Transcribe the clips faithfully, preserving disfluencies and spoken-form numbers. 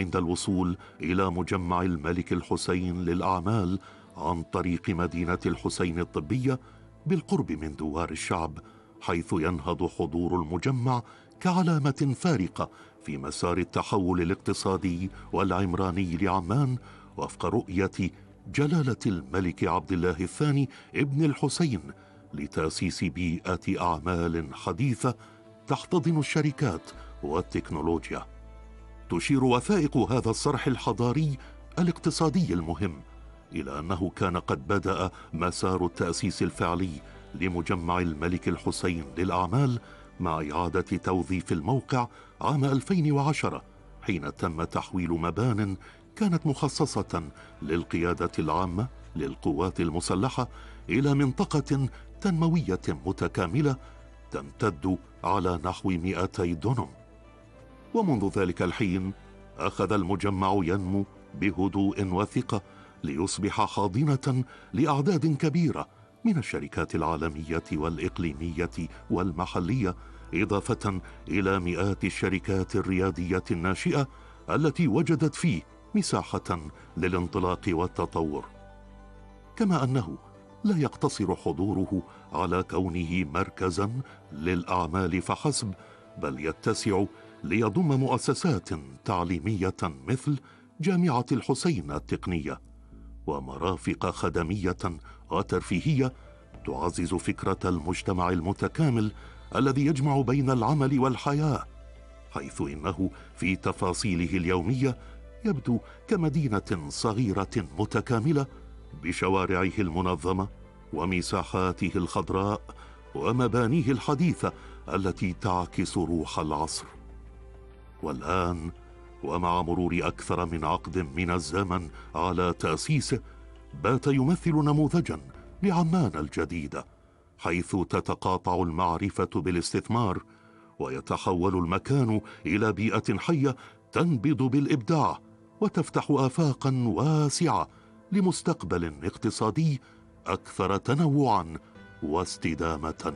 عند الوصول إلى مجمع الملك الحسين للأعمال عن طريق مدينة الحسين الطبية بالقرب من دوار الشعب، حيث ينهض حضور المجمع كعلامة فارقة في مسار التحول الاقتصادي والعمراني لعمان وفق رؤية جلالة الملك عبد الله الثاني ابن الحسين لتأسيس بيئة أعمال حديثة تحتضن الشركات والتكنولوجيا. تشير وثائق هذا الصرح الحضاري الاقتصادي المهم إلى أنه كان قد بدأ مسار التأسيس الفعلي لمجمع الملك الحسين للأعمال مع إعادة توظيف الموقع عام ألفين وعشرة، حين تم تحويل مبان كانت مخصصة للقيادة العامة للقوات المسلحة إلى منطقة تنموية متكاملة تمتد على نحو مئتي دونم. ومنذ ذلك الحين أخذ المجمع ينمو بهدوء وثقة ليصبح حاضنة لأعداد كبيرة من الشركات العالمية والإقليمية والمحلية، إضافة إلى مئات الشركات الريادية الناشئة التي وجدت فيه مساحة للانطلاق والتطور. كما أنه لا يقتصر حضوره على كونه مركزا للأعمال فحسب، بل يتسع ليضم مؤسسات تعليمية مثل جامعة الحسين التقنية ومرافق خدمية وترفيهية تعزز فكرة المجتمع المتكامل الذي يجمع بين العمل والحياة، حيث إنه في تفاصيله اليومية يبدو كمدينة صغيرة متكاملة بشوارعه المنظمة ومساحاته الخضراء ومبانيه الحديثة التي تعكس روح العصر. والآن ومع مرور أكثر من عقد من الزمن على تأسيسه، بات يمثل نموذجا لعمان الجديدة، حيث تتقاطع المعرفة بالاستثمار ويتحول المكان إلى بيئة حية تنبض بالإبداع وتفتح آفاقا واسعة لمستقبل اقتصادي أكثر تنوعا واستدامة.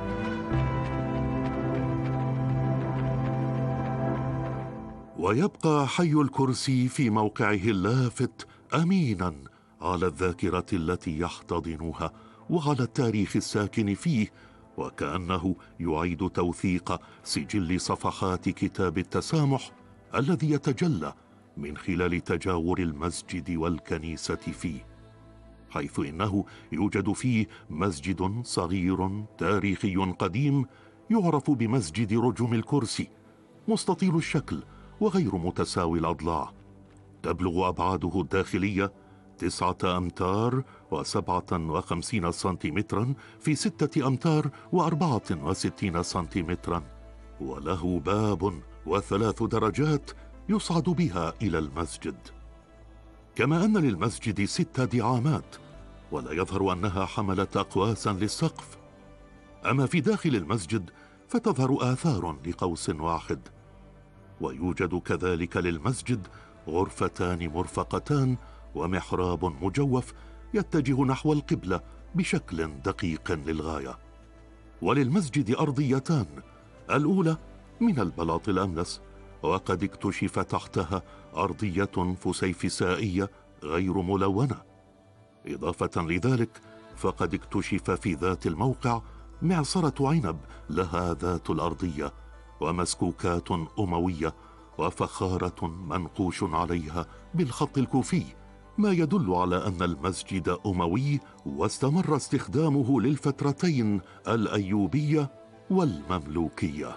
ويبقى حي الكرسي في موقعه اللافت أمينا على الذاكرة التي يحتضنها وعلى التاريخ الساكن فيه، وكأنه يعيد توثيق سجل صفحات كتاب التسامح الذي يتجلى من خلال تجاور المسجد والكنيسة فيه، حيث إنه يوجد فيه مسجد صغير تاريخي قديم يعرف بمسجد رجم الكرسي، مستطيل الشكل وغير متساوي الأضلاع، تبلغ أبعاده الداخلية تسعة أمتار وسبعة وخمسين سنتيمترا في ستة أمتار وأربعة وستين سنتيمترا، وله باب وثلاث درجات يصعد بها إلى المسجد. كما أن للمسجد ست دعامات، ولا يظهر أنها حملت أقواسا للسقف. أما في داخل المسجد فتظهر آثار لقوس واحد. ويوجد كذلك للمسجد غرفتان مرفقتان ومحراب مجوف يتجه نحو القبلة بشكل دقيق للغاية. وللمسجد أرضيتان، الأولى من البلاط الأملس، وقد اكتشف تحتها أرضية فسيفسائية غير ملونة. إضافة لذلك فقد اكتشف في ذات الموقع معصرة عنب لها ذات الأرضية ومسكوكات أموية وفخارة منقوش عليها بالخط الكوفي، ما يدل على أن المسجد أموي واستمر استخدامه للفترتين الأيوبية والمملوكية.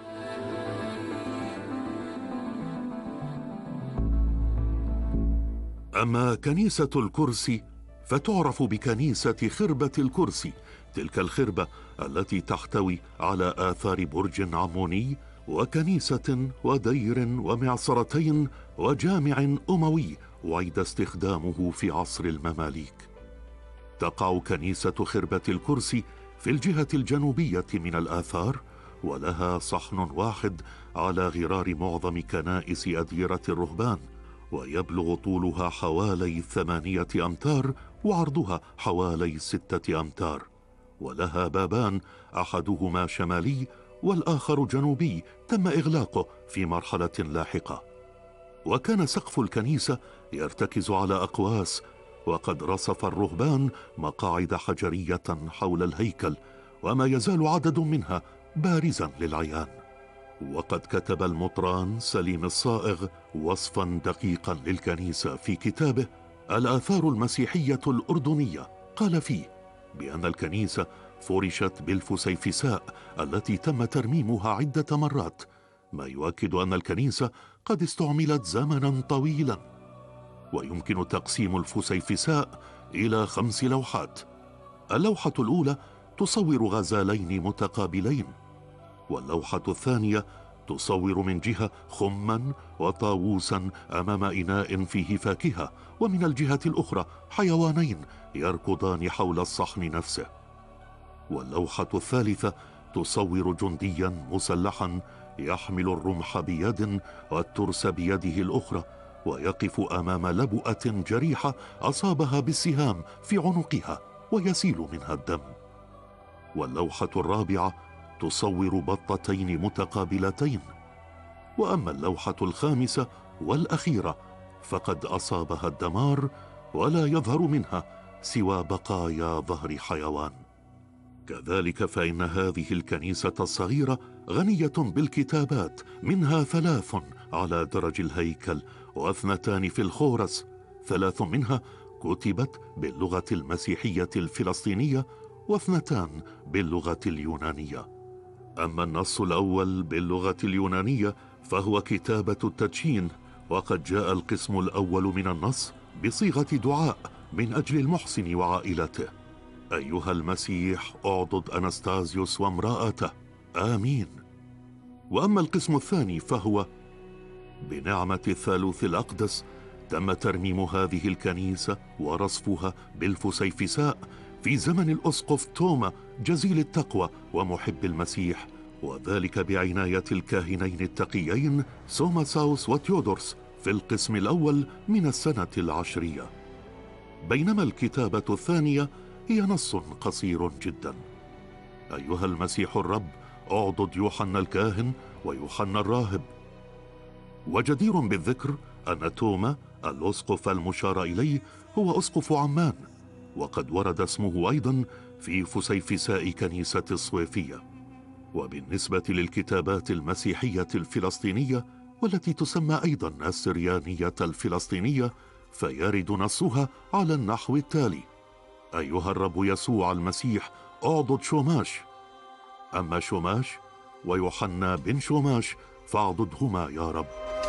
أما كنيسة الكرسي فتعرف بكنيسة خربة الكرسي، تلك الخربة التي تحتوي على آثار برج عموني وكنيسة ودير ومعصرتين وجامع أموي وعيد استخدامه في عصر المماليك. تقع كنيسة خربة الكرسي في الجهة الجنوبية من الآثار، ولها صحن واحد على غرار معظم كنائس أديرة الرهبان، ويبلغ طولها حوالي ثمانية أمتار وعرضها حوالي ستة أمتار، ولها بابان، أحدهما شمالي والآخر جنوبي تم إغلاقه في مرحلة لاحقة. وكان سقف الكنيسة يرتكز على أقواس، وقد رصف الرهبان مقاعد حجرية حول الهيكل، وما يزال عدد منها بارزا للعيان. وقد كتب المطران سليم الصائغ وصفا دقيقا للكنيسة في كتابه الآثار المسيحية الأردنية. قال فيه بأن الكنيسة فرشت بالفسيفساء التي تم ترميمها عدة مرات، ما يؤكد أن الكنيسة قد استعملت زمنا طويلا. ويمكن تقسيم الفسيفساء إلى خمس لوحات. اللوحة الأولى تصور غزالين متقابلين، واللوحة الثانية تصور من جهة خما وطاووسا أمام إناء فيه فاكهة، ومن الجهة الأخرى حيوانين يركضان حول الصحن نفسه. واللوحة الثالثة تصور جنديا مسلحا يحمل الرمح بيد والترس بيده الأخرى، ويقف أمام لبؤة جريحة أصابها بالسهام في عنقها ويسيل منها الدم. واللوحة الرابعة تصور بطتين متقابلتين. وأما اللوحة الخامسة والأخيرة فقد أصابها الدمار، ولا يظهر منها سوى بقايا ظهر حيوان. كذلك فإن هذه الكنيسة الصغيرة غنية بالكتابات، منها ثلاث على درج الهيكل واثنتان في الخورس. ثلاث منها كتبت باللغة المسيحية الفلسطينية، واثنتان باللغة اليونانية. أما النص الأول باللغة اليونانية فهو كتابة التدشين، وقد جاء القسم الأول من النص بصيغة دعاء من أجل المحسن وعائلته: أيها المسيح أعضد أنستازيوس وامرأته، آمين. وأما القسم الثاني فهو: بنعمة الثالوث الأقدس تم ترميم هذه الكنيسة ورصفها بالفسيفساء في زمن الأسقف توما جزيل التقوى ومحب المسيح، وذلك بعناية الكاهنين التقيين سوماساوس وتيودورس في القسم الأول من السنة العشرية. بينما الكتابة الثانية هي نص قصير جدا: أيها المسيح الرب أعضد يوحنا الكاهن ويوحنا الراهب. وجدير بالذكر أن توما الأسقف المشار إليه هو أسقف عمان، وقد ورد اسمه أيضا في فسيفساء كنيسة الصويفية. وبالنسبة للكتابات المسيحية الفلسطينية والتي تسمى أيضا السريانية الفلسطينية، فيرد نصها على النحو التالي: أيها الرب يسوع المسيح أعضد شوماش، أما شوماش ويوحنا بن شوماش فاعضدهما يا رب.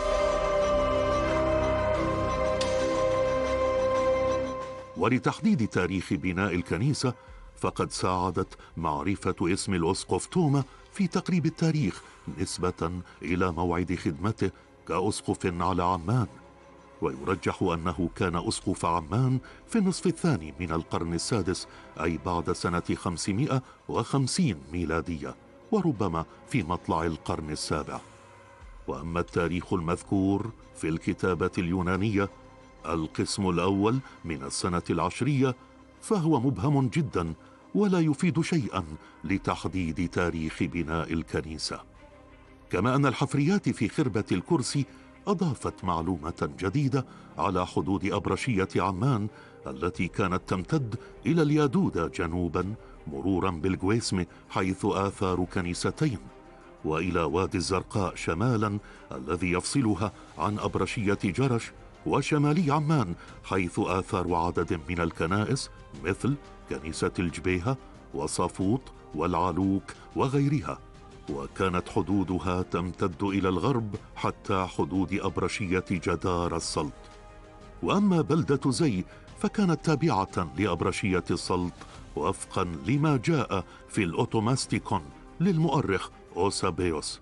ولتحديد تاريخ بناء الكنيسة فقد ساعدت معرفة اسم الأسقف توما في تقريب التاريخ نسبة إلى موعد خدمته كأسقف على عمان. ويرجح أنه كان أسقف عمان في النصف الثاني من القرن السادس، أي بعد سنة خمسمائة وخمسين ميلادية، وربما في مطلع القرن السابع. وأما التاريخ المذكور في الكتابة اليونانية القسم الأول من السنة العشرية فهو مبهم جدا ولا يفيد شيئا لتحديد تاريخ بناء الكنيسة. كما أن الحفريات في خربة الكرسي أضافت معلومة جديدة على حدود أبرشية عمان التي كانت تمتد إلى اليادودة جنوبا مرورا بالجويسم حيث آثار كنيستين، وإلى وادي الزرقاء شمالا الذي يفصلها عن أبرشية جرش، وشمالي عمان حيث آثار عدد من الكنائس مثل كنيسة الجبيهة وصافوط والعلوك وغيرها. وكانت حدودها تمتد إلى الغرب حتى حدود أبرشية جدار السلط. وأما بلدة زي فكانت تابعة لأبرشية السلط وفقا لما جاء في الأوتوماستيكون للمؤرخ أوسابيوس.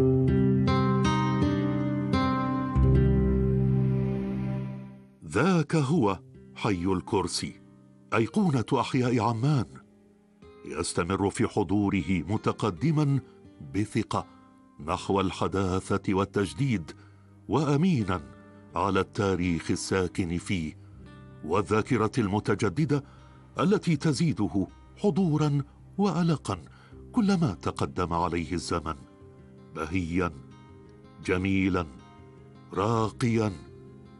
ذاك هو حي الكرسي، أيقونة أحياء عمان، يستمر في حضوره متقدما بثقة نحو الحداثة والتجديد، وأمينا على التاريخ الساكن فيه والذاكرة المتجددة التي تزيده حضورا وألقا كلما تقدم عليه الزمن، بهيا جميلا راقيا